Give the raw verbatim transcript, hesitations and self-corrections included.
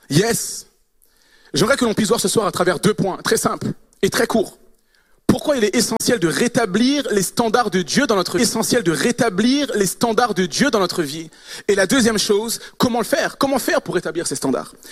Yes. J'aimerais que l'on puisse voir ce soir à travers deux points très simples et très courts. Pourquoi il est essentiel de rétablir les standards de Dieu dans notre vie. Essentiel de rétablir les standards de Dieu dans notre vie. Et la deuxième chose, comment le faire? Comment faire pour rétablir ces standards?